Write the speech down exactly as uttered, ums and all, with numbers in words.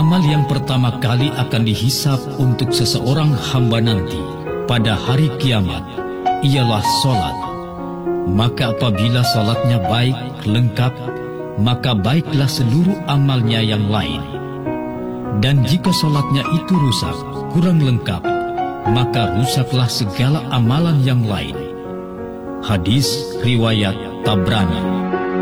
Amal yang pertama kali akan dihisap untuk seseorang hamba nanti pada hari kiamat ialah solat. Maka apabila solatnya baik, lengkap, maka baiklah seluruh amalnya yang lain. Dan jika solatnya itu rusak, kurang lengkap, maka rusaklah segala amalan yang lain. Hadis riwayat Tabrani.